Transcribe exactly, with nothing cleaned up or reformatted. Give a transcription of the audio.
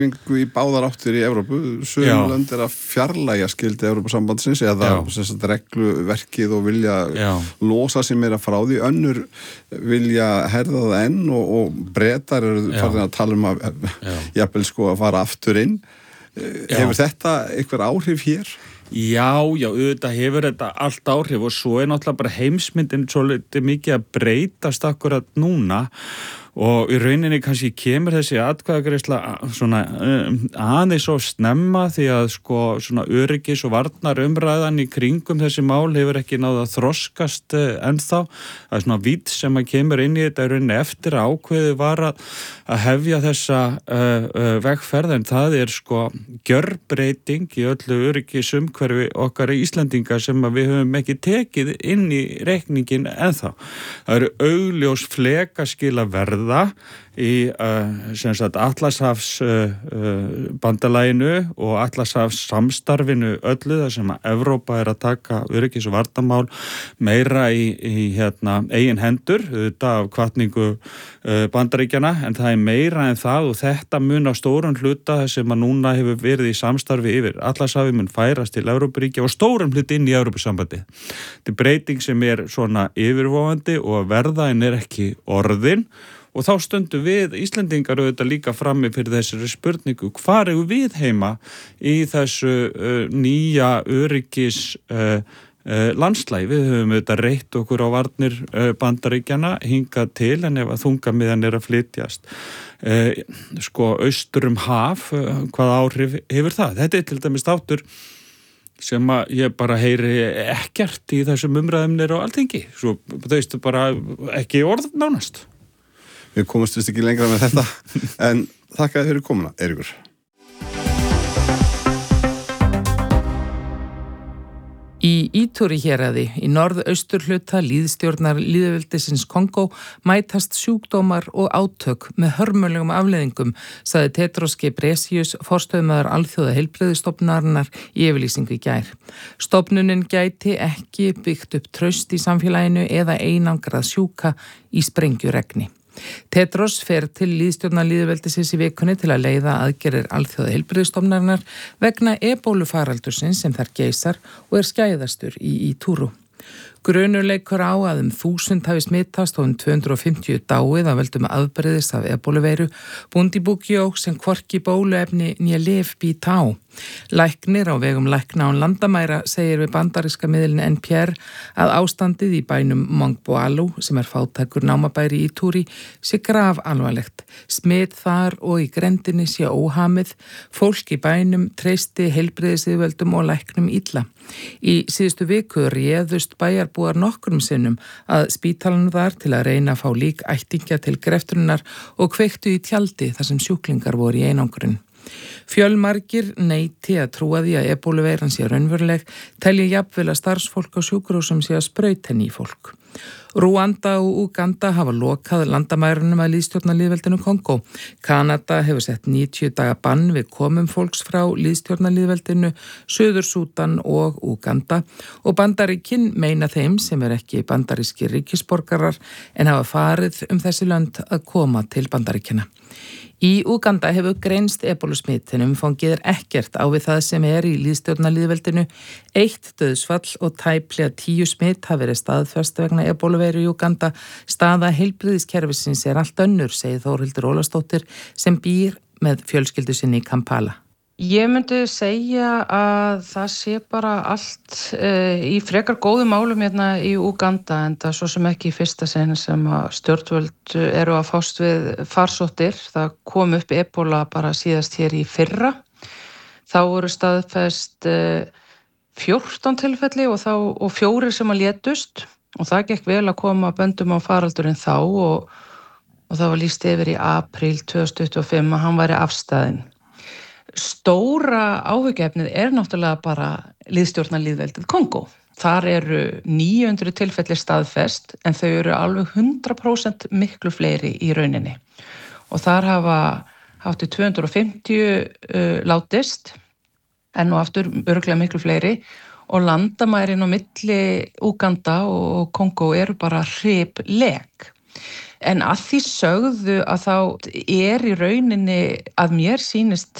í báðar áttir í Evrópu. Sum lönd er að fjarlægja skildi Evrópusambandsins eða sem sagt regluverkið og vilja Já. losa sig meira frá því. Önnur vilja herða það enn og, og Bretar eru farin að tala um að jafnvel sko að fara aftur inn. Já. Hefur þetta einhver áhrif hér? Já, já, auðvitað hefur þetta allt áhrif og svo er náttúrulega bara heimsmyndin svo litið mikið að breytast akkurat núna og í rauninni kannski kemur þessi atkvæðagreiðsla svona aðeins svo snemma því að sko svona öryggis og varnar umræðan í kringum þessi mál hefur ekki náð að þroskast ennþá. Það er svona vídd sem að kemur inn í þetta í rauninni eftir að ákveðið var að, að hefja þessa uh, uh, vegferð en það er sko gjörbreyting í öllu öryggisumhverfi okkar Íslendinga sem að við höfum ekki tekið inn í reikningin ennþá. Það eru augljós flekaskila verð í uh, sem sagt Atlantshafs uh, uh, bandalaginu og Atlantshafs samstarfinu öllu þar sem að Evrópa er að taka öryggis- og varnarmál meira í, í hérna, eigin hendur þetta af hvatningu uh, Bandaríkjana en það er meira en það og þetta mun á stórum hluta sem að núna hefur verið í samstarfi yfir Atlantshafi mun færast til Evrópuríkja og stórum hlut inn í Evrópusambandi. Þetta er breyting sem er svona yfirvofandi og verða en er ekki orðin og þá stöndum við Íslendingar auðvitað líka frammi fyrir þessari spurningu hvar eru við heima í þessu uh, nýja öryggis uh, uh, landslægi. Við höfum auðvitað reitt okkur á varnir uh, Bandaríkjana hingað til en ef að þungamiðjan er að flytjast uh, sko austur um haf uh, hvað áhrif hefur það? Þetta er til dæmis þáttur sem að ég bara heyri ekkert í þessum umræðum niður á Alþingi. Svo þau veistu bara ekki orð nánast. Við komumst vist ekki lengra með þetta, en þakka þér fyrir komuna, Eiríkur. Í Ítúri héraði, í norðausturhluta lýðstjórnar lýðveldisins Kongó mætast sjúkdómar og átök með hörmulegum afleiðingum, sagði Tedros Ghebreyesus, forstöðumaður alþjóða heilbrigðisstofnunarinnar í yfirlýsingu í gær. Stofnunin gæti ekki byggt upp traust í samfélaginu eða einangrað sjúka í sprengjuregni. Tedros fer til lýðstjórnar lýðveldisins í vikunni til að leiða aðgerðir alþjóða heilbrigðisstofnunarinnar vegna ebólufaraldursins sem þar geisar og er skæðastur í Ítúru. Grunur leikur á að um þúsund hafi smitast og um tvö hundruð og fimmtíu dáið af völdum afbrigðis af ebóluveiru, Bundibugyo sem hvorki bóluefni né lyf býta á. Læknir á vegum lækna án landamæra segir við bandaríska miðilin N P R að ástandið í bænum Mongboalu sem er fátækur námabæri í Ítúri sé graf alvarlegt. Smit þar og í grendinni sé óhamið, fólk í bænum treysti heilbrigðisyfirvöldum og læknum illa. Í síðustu viku réðust bæjarbúar nokkrum sinnum að spítalanum þar til að reyna að fá lík ættingja til greftrunar og kveiktu í tjaldi þar sem sjúklingar voru í einangrun. Fjölmargir neyti að trúa því að ebóluveiran sé raunveruleg, telja jafnvel að starfsfólk á sjúkrahúsum sé að sprauta henni í fólk. Rúanda og Úganda hafa lokað landamærunum að lýðstjórnar lýðveldinu Kongó. Kanada hefur sett níutíu daga bann við komum fólks frá lýðstjórnar lýðveldinu, Suður-Súdan og Úganda og Bandaríkin meina þeim sem er ekki bandarískir ríkisborgarar en hafa farið um þessi lönd að koma til Bandaríkina. Í Úganda hefur greinst ebólusmit en umfangið er ekkert á við það sem er í lýðstjórnarlýðveldinu. Eitt dauðsfall og tæplega tíu smit hafa verið staðfest vegna ebóluveiru í Úganda. Staða heilbrigðiskerfisins er allt önnur, segir Þórhildur Ólafsdóttir sem býr með fjölskyldu sinni í Kampala. Ég myndi segja að það sé bara allt uh, í frekar góðum málum hérna í Úganda en það svo sem ekki í fyrsta sinn sem að stjórnvöld eru að fást við farsóttir. Það kom upp ebóla bara síðast hér í fyrra. Þá voru staðfest uh, fjórtán tilfelli og, þá, og fjórir sem að létust og það gekk vel að koma böndum á faraldurinn þá og, og það var lýst yfir í apríl tvö þúsund tuttugu og fimm að hann væri afstæðinn. Stóra áhyggjuefnið er náttúrulega bara lýðstjórnarlýðveldið Kongó. Þar eru níu hundruð tilfelli staðfest en þau eru alveg hundrað prósent miklu fleiri í rauninni. Og þar hafa hátt í tvö hundruð og fimmtíu uh, látist en nú aftur örugglega miklu fleiri og landamærin á milli Úganda og Kongó eru bara hripleg. En að því sögðu að þá er í rauninni að mér sýnist